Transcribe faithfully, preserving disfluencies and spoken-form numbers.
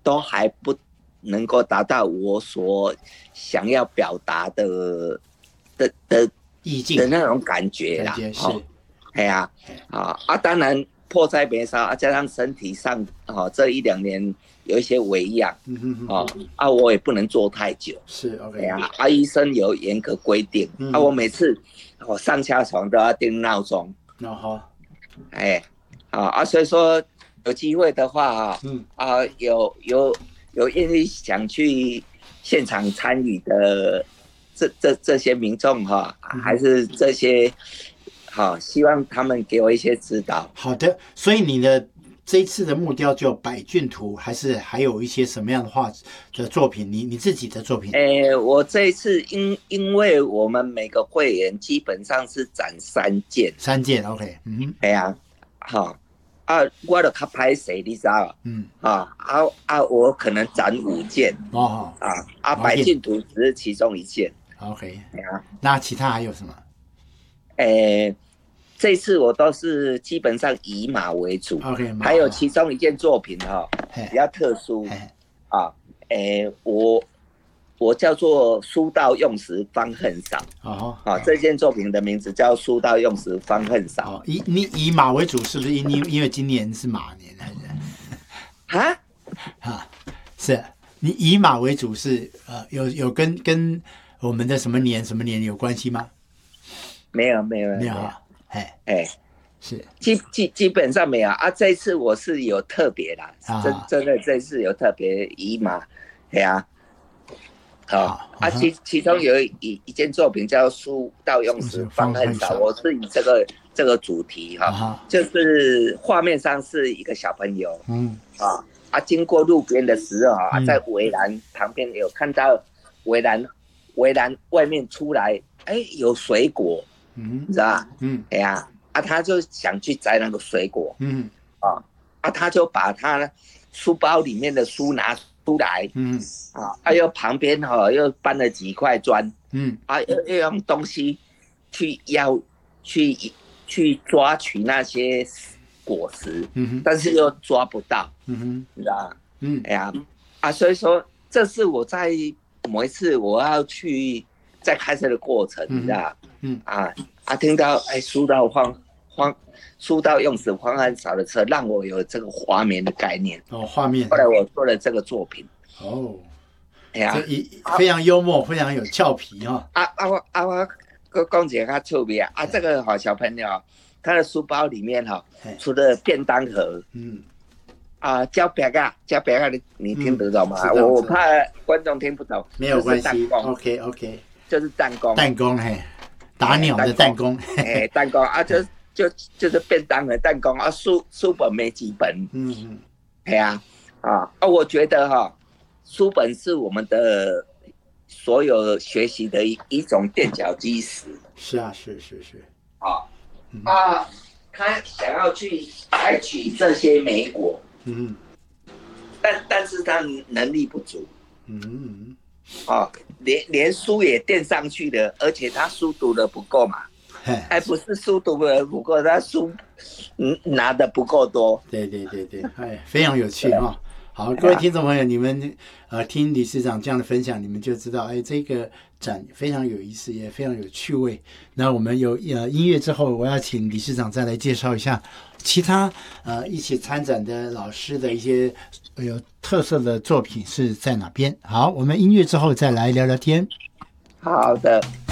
都还不能够达到我所想要表达的的的意境的那种感觉啦。 感觉是， 哎呀，啊啊，当然迫在眉梢啊，加上身体上啊这一两年有一些微恙，嗯哼哼啊啊，我也不能做太久。 是 OK。 哎呀，啊，医生有严格规定，嗯、啊，我每次我上下床都要定闹钟。 哦好， 哎，啊啊，所以说有机会的话啊，嗯啊，有有有愿意想去现场参与的这这这些民众哈、啊，还是这些好、啊，希望他们给我一些指导。 好的，所以你的这一次的目标就百骏图，还是还有一些什么样的画的作品？你你自己的作品？ 诶，我这一次因因为我们每个会员基本上是展三件， 三件 OK， 嗯， 哎呀、啊，好啊，我就较歹势，你知道？嗯，啊啊啊，我可能展五件哦，啊啊，百骏图只是其中一件 OK， 哎呀、啊，那其他还有什么？ 诶。这次我都是基本上以马为主 ，OK， 还有其中一件作品哈、哦，比较特殊啊，诶，我我叫做书到用时方恨少，哦，啊，这件作品的名字叫书到用时方恨少。 哦，以你以马为主，是不是因因为今年是马年还是？啊啊，是你以马为主是呃有有跟跟我们的什么年什么年有关系吗？ 没有没有没有啊。哎哎，是基基基本上没有啊。这一次我是有特别啦，啊、真真的这次有特别以马，对啊，好啊，其其中有一一件作品叫《书到用时方恨少》，我是以这个这个主题哈、啊，就是画面上是一个小朋友，嗯啊啊，经过路边的时候啊，在围栏旁边有看到围栏围栏外面出来，哎，有水果。嗯，你知道吧？嗯，哎呀，啊，他就想去摘那个水果，嗯，啊，啊，他就把他书包里面的书拿出来，嗯，啊，啊，又旁边哈、哦、又搬了几块砖，嗯，啊，又又用东西去要去去抓取那些果实，嗯，但是又抓不到，嗯哼，你知道吧？嗯，哎呀，啊，所以说这是我在某一次我要去在开车的过程，你知道。嗯啊啊，听到哎，书到方方，书到用时方恨少的车，让我有这个画面的概念。 哦，画面。 后来我做了这个作品。 哦，哎呀，非常幽默，非常有俏皮哈、哦。 啊啊我啊我讲一个较趣味啊，啊这个好小朋友，他的书包里面哈、哦，除了便当盒，嗯，啊胶饼啊胶饼啊，你你听得懂吗？嗯、我我怕观众听不懂， 没有关系。OK OK， 就是弹弓。 弹弓嘿。打鸟的弹弓， 哎，弹弓啊，就就就是便当的弹弓啊，书书本没几本，嗯嗯，对啊，啊啊，我觉得哈、哦，书本是我们的所有学习的一一种垫脚基石。 是啊，是是是。 啊、嗯、啊，他想要去采取这些美果，嗯，但但是他能力不足，嗯。哦，连连书也垫上去了，而且他书读的不够嘛，哎，不是书读的不够，他书嗯拿的不够多。 对对对对，哎，非常有趣哈、哦。好，各位听众朋友，你们呃听理事长这样的分享，你们就知道，哎，这个展非常有意思，也非常有趣味。那我们有呃音乐之后，我要请理事长再来介绍一下其他呃一起参展的老师的一些有特色的作品是在哪边。好，我们音乐之后再来聊聊天。 好的。